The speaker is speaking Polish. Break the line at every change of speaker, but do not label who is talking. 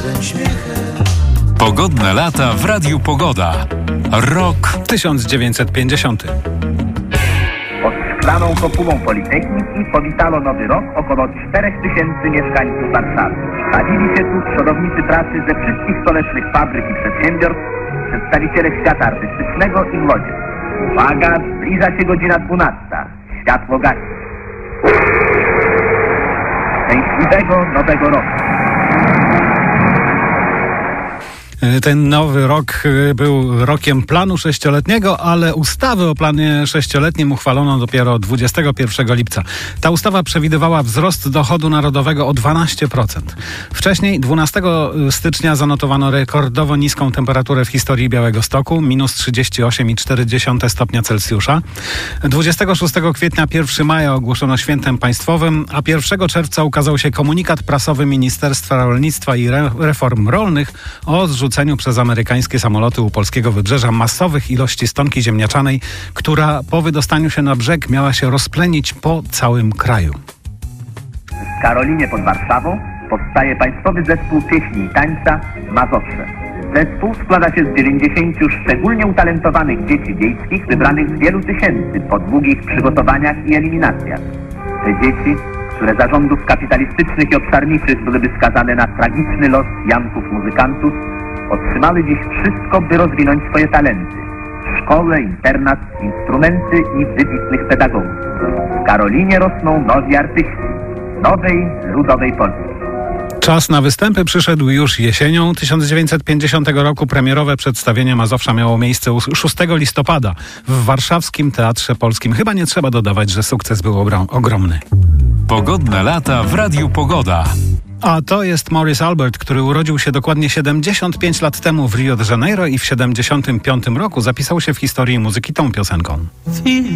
swym śmiechem.
Pogodne lata w Radiu Pogoda. Rok 1950.
Pod szklaną kopułą Politechniki powitano nowy rok około 4000 mieszkańców Warszawy. Stawili się tu przodownicy pracy ze wszystkich stołecznych fabryk i przedsiębiorstw, przedstawiciele świata artystycznego i młodzież. Uwaga, zbliża się godzina 12. Światło gasi. Szczęśliwego nowego roku.
Ten nowy rok był rokiem planu sześcioletniego, ale ustawy o planie sześcioletnim uchwalono dopiero 21 lipca. Ta ustawa przewidywała wzrost dochodu narodowego o 12%. Wcześniej, 12 stycznia, zanotowano rekordowo niską temperaturę w historii Białegostoku, minus 38,4 stopnia Celsjusza. 26 kwietnia, 1 maja ogłoszono świętem państwowym, a 1 czerwca ukazał się komunikat prasowy Ministerstwa Rolnictwa i Reform Rolnych o zrzuceniu przez amerykańskie samoloty u polskiego wybrzeża masowych ilości stonki ziemniaczanej, która po wydostaniu się na brzeg miała się rozplenić po całym kraju.
W Karolinie pod Warszawą powstaje Państwowy Zespół Pieśni i Tańca Mazowsze. Zespół składa się z 90 szczególnie utalentowanych dzieci wiejskich wybranych z wielu tysięcy po długich przygotowaniach i eliminacjach. Te dzieci, które za rządów kapitalistycznych i obszarniczych byłyby skazane na tragiczny los janków muzykantów, otrzymały dziś wszystko, by rozwinąć swoje talenty. Szkołę, internat, instrumenty i wybitnych pedagogów. W Karolinie rosną nowi artyści nowej, ludowej Polski.
Czas na występy przyszedł już jesienią 1950 roku. Premierowe przedstawienie Mazowsza miało miejsce 6 listopada w Warszawskim Teatrze Polskim. Chyba nie trzeba dodawać, że sukces był ogromny.
Pogodne lata w Radiu Pogoda.
A to jest Maurice Albert, który urodził się dokładnie 75 lat temu w Rio de Janeiro i w 75 roku zapisał się w historii muzyki tą piosenką.